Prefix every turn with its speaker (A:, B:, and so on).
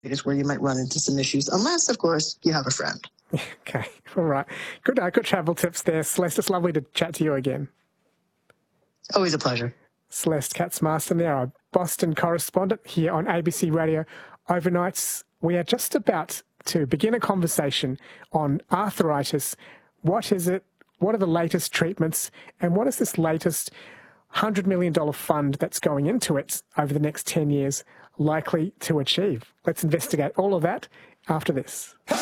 A: is where you might run into some issues, unless, of course, you have a friend.
B: Okay, all right. Good travel tips there, Celeste. It's lovely to chat to you again.
A: Always a pleasure.
B: Celeste Katz-Marston there, our Boston correspondent here on ABC Radio Overnights. We are just about to begin a conversation on arthritis. What is it? What are the latest treatments? And what is this latest $100 million fund that's going into it over the next 10 years likely to achieve? Let's investigate all of that after this.